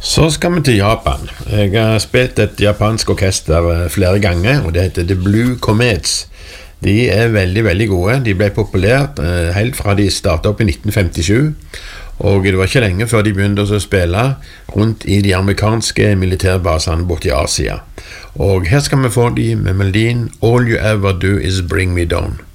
Så skal vi til Japan. Jeg har spilt et japansk orkester flere ganger, og det heter The Blue Comets. De veldig, veldig gode. De ble populært helt fra de startet opp i 1957, og det var ikke lenge før de begynte å spille rundt i de amerikanske militærbasene borte i Asia. Og her skal vi få de med melodien All You Ever Do Is Bring Me Down.